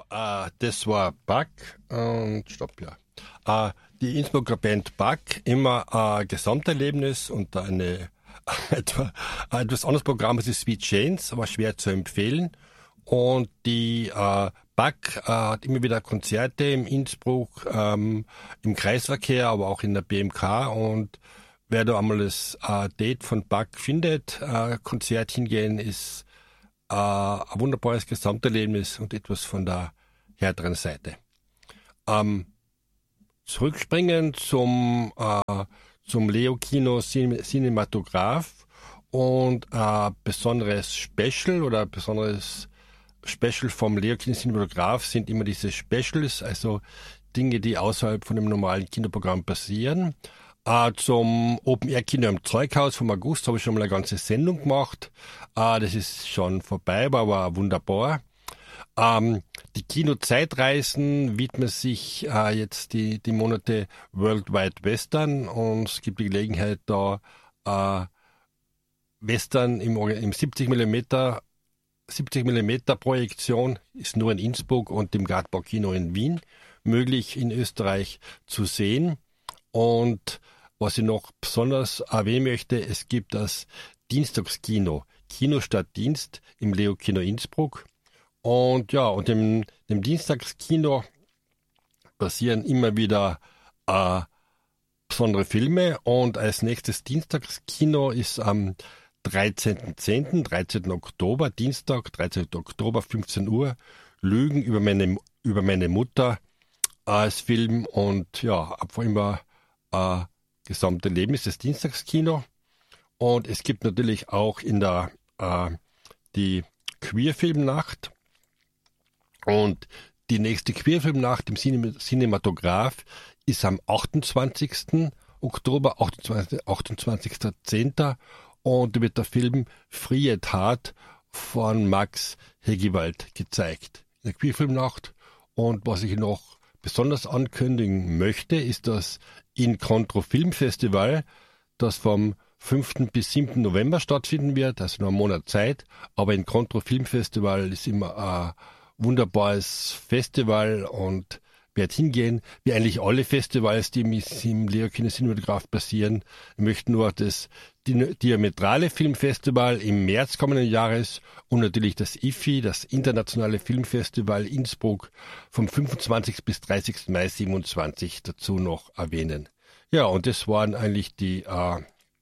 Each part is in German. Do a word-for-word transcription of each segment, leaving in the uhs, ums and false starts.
Ja, äh, das war Bach und stopp, ja. Äh, die Innsbrucker Band Bach, immer ein Gesamterlebnis und eine etwa, ein etwas anderes Programm als die Sweet Chains, aber schwer zu empfehlen. Und die äh, Bach äh, hat immer wieder Konzerte im Innsbruck, ähm, im Kreisverkehr, aber auch in der B M K. Und wer da einmal das äh, Date von Bach findet, äh, Konzert hingehen, ist äh, ein wunderbares Gesamterlebnis und etwas von der härteren Seite. Ähm, zurückspringen zum äh, zum Leo Kino Cin- Cinematograph und ein besonderes Special oder ein besonderes Special vom Leo Kino Cinematograph sind immer diese Specials, also Dinge, die außerhalb von dem normalen Kinoprogramm passieren. Äh, zum Open-Air-Kino im Zeughaus vom August habe ich schon mal eine ganze Sendung gemacht. Äh, das ist schon vorbei, aber war wunderbar. Ähm, die Kino-Zeitreisen widmen sich äh, jetzt die, die Monate World Wide Western und es gibt die Gelegenheit, da äh, Western im, im siebzig Millimeter siebzig Millimeter Projektion ist nur in Innsbruck und im Gartenbaukino in Wien möglich in Österreich zu sehen. Und was ich noch besonders erwähnen möchte, es gibt das Dienstagskino, Kino statt Dienst im Leo Kino Innsbruck. Und ja, und im, im Dienstagskino passieren immer wieder äh, besondere Filme. Und als nächstes Dienstagskino ist am dreizehnten zehnten, dreizehnten Oktober, Dienstag, dreizehnten Oktober, fünfzehn Uhr, Lügen über meine, über meine Mutter als Film und ja, einfach immer äh, gesamte Erlebnis des Dienstagskino. Und es gibt natürlich auch in der äh, die Queerfilmnacht und die nächste Queerfilmnacht im Cine- Cinematograph ist am achtundzwanzigsten Oktober, achtundzwanzigsten zehnten und da wird der Film Frie Tat von Max Hegewald gezeigt. In der Queerfilmnacht. Und was ich noch besonders ankündigen möchte, ist das Incontro Filmfestival, das vom fünften bis siebten November stattfinden wird, also noch einen Monat Zeit. Aber Incontro Filmfestival ist immer ein wunderbares Festival und werde hingehen, wie eigentlich alle Festivals, die im Leo Kino Cinematograph passieren. Ich möchte nur das Diametrale Filmfestival im März kommenden Jahres und natürlich das I F I, das Internationale Filmfestival Innsbruck vom fünfundzwanzigsten bis dreißigsten Mai siebenundzwanzig dazu noch erwähnen. Ja, und das waren eigentlich die, äh,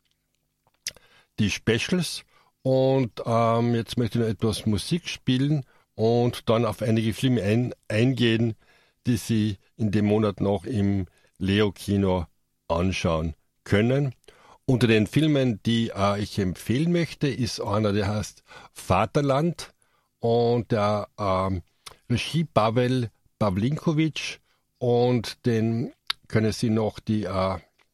die Specials und ähm, jetzt möchte ich noch etwas Musik spielen und dann auf einige Filme ein, eingehen, die Sie in dem Monat noch im Leo Kino anschauen können. Unter den Filmen, die äh, ich empfehlen möchte, ist einer, der heißt Vaterland und der äh, Regie Pavel Pawlinkovic und den können Sie noch die, äh,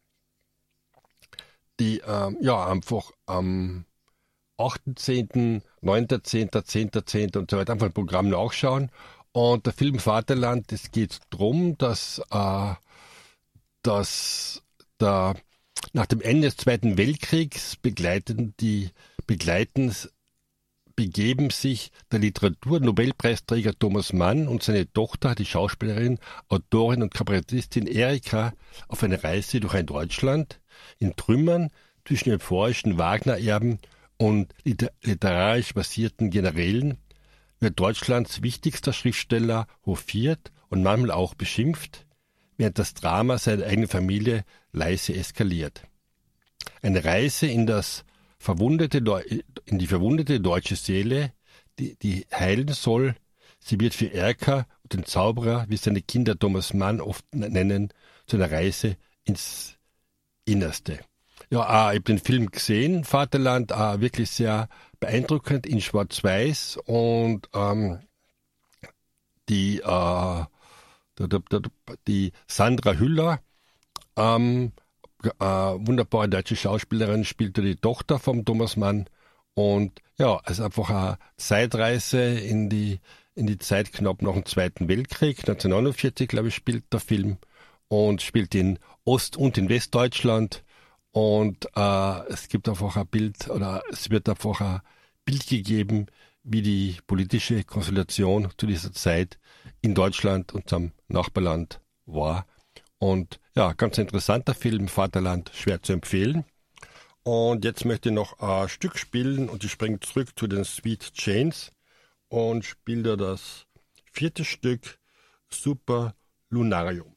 die äh, ja einfach am achten zehnten, neunten zehnten, zehnten zehnten und so weiter einfach ein Programm nachschauen. Und der Film Vaterland, es geht darum, dass, äh, dass der, nach dem Ende des Zweiten Weltkriegs begleiten die begleiten, begeben sich der Literaturnobelpreisträger Thomas Mann und seine Tochter, die Schauspielerin, Autorin und Kabarettistin Erika, auf eine Reise durch ein Deutschland in Trümmern zwischen euphorischen Wagner-Erben und liter- literarisch basierten Generälen, wird Deutschlands wichtigster Schriftsteller hofiert und manchmal auch beschimpft, während das Drama seiner eigenen Familie leise eskaliert. Eine Reise in das verwundete, in die verwundete deutsche Seele, die, die heilen soll. Sie wird für Erika und den Zauberer, wie seine Kinder Thomas Mann oft nennen, zu einer Reise ins Innerste. Ja, äh, ich habe den Film gesehen, Vaterland, äh, wirklich sehr beeindruckend in Schwarz-Weiß und ähm, die, äh, die Sandra Hüller, ähm, äh, wunderbare deutsche Schauspielerin, spielte die Tochter von Thomas Mann und ja, also einfach eine Zeitreise in die, in die Zeit knapp nach dem Zweiten Weltkrieg, neunzehnhundertneunundvierzig, glaube ich, spielt der Film und spielt in Ost- und in Westdeutschland. Und äh, es gibt einfach ein Bild oder es wird einfach ein Bild gegeben, wie die politische Konstellation zu dieser Zeit in Deutschland, unserem Nachbarland, war. Und ja, ganz interessanter Film, Vaterland, schwer zu empfehlen. Und jetzt möchte ich noch ein Stück spielen und ich springe zurück zu den Sweet Chains und spiele da das vierte Stück, Super Lunarium.